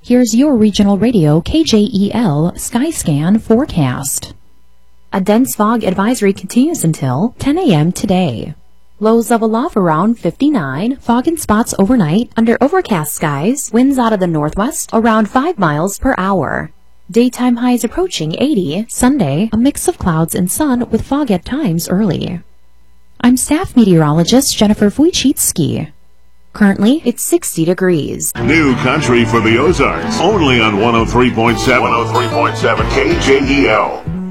Here's your regional radio KJEL Skyscan forecast. A dense fog advisory continues until 10 a.m. today. Lows level off around 59. Fog in spots overnight under overcast skies. Winds out of the northwest around 5 miles per hour. Daytime highs approaching 80. Sunday, a mix of clouds and sun with fog at times early. I'm staff meteorologist Jennifer Wojcicki. Currently, it's 60 degrees. New country for the Ozarks, only on 103.7 KJEL.